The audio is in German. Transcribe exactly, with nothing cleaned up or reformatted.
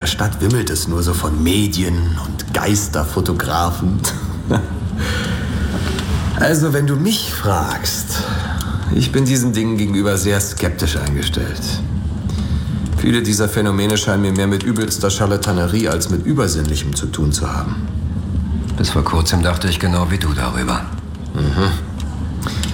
Stadt wimmelt es nur so von Medien und Geisterfotografen. Also, wenn du mich fragst, ich bin diesen Dingen gegenüber sehr skeptisch eingestellt. Viele dieser Phänomene scheinen mir mehr mit übelster Scharlatanerie als mit Übersinnlichem zu tun zu haben. Bis vor kurzem dachte ich genau wie du darüber. Mhm.